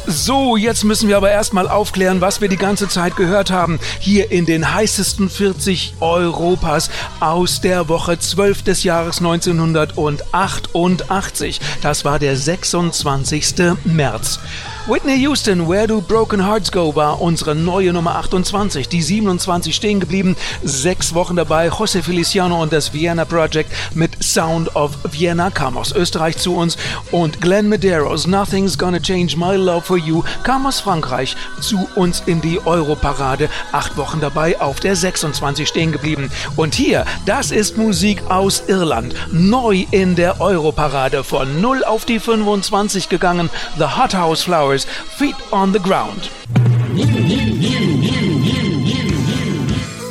So, jetzt müssen wir aber erstmal aufklären, was wir die ganze Zeit gehört haben. Hier in den heißesten 40 Europas aus der Woche 12 des Jahres 1988. Das war der 26. März. Whitney Houston, Where Do Broken Hearts Go, war unsere neue Nummer 28. Die 27 stehen geblieben. 6 Wochen dabei. José Feliciano und das Vienna Project mit Sound of Vienna kam aus Österreich zu uns. Und Glenn Medeiros, Nothing's Gonna Change My Love for You, kam aus Frankreich zu uns in die Europarade. 8 Wochen dabei, auf der 26 stehen geblieben. Und hier, das ist Musik aus Irland. Neu in der Europarade, von 0 auf die 25 gegangen. The Hot House Flowers, Feet on the Ground. New.